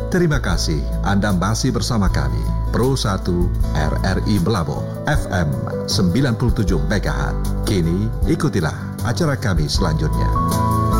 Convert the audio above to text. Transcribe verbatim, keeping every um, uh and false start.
Terima kasih Anda masih bersama kami. Pro satu R R I Belabo F M sembilan puluh tujuh megahertz. Kini ikutilah acara kami selanjutnya.